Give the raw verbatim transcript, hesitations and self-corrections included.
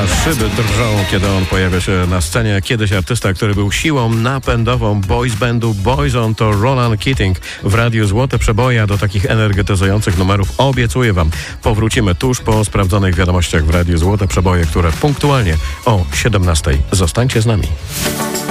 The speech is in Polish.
szyby drżą, kiedy on pojawia się na scenie. Kiedyś artysta, który był siłą napędową boys bandu Boyzone, to Roland Keating. W Radiu Złote Przeboje, do takich energetyzujących numerów obiecuję wam, powrócimy tuż po sprawdzonych wiadomościach w Radiu Złote Przeboje, które punktualnie o siedemnastej. Zostańcie z nami.